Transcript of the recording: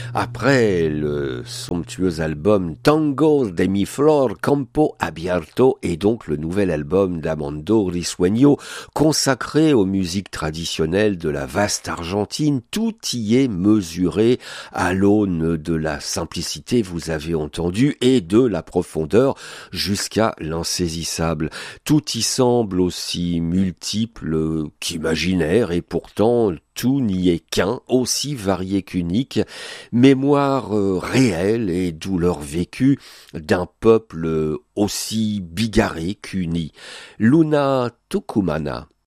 Après le somptueux album Tango de mi flor campo abierto et donc le nouvel album d'Amando Risueño consacré aux musiques traditionnelles de la vaste Argentine, tout y est mesuré à l'aune de la simplicité, vous avez entendu, et de la profondeur jusqu'à l'insaisissable. Tout y semble aussi multiple qu'imaginaire et pourtant tout n'y est qu'un, aussi varié qu'unique, mémoire réelle et douleur vécue d'un peuple aussi bigarré qu'uni. Luna Tucumana.